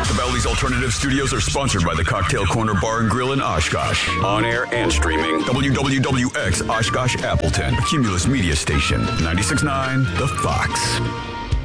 The Bally's Alternative Studios are sponsored by the Cocktail Corner Bar and Grill in Oshkosh. On air and streaming, WWWX Oshkosh Appleton, Cumulus Media Station, 96.9 The Fox.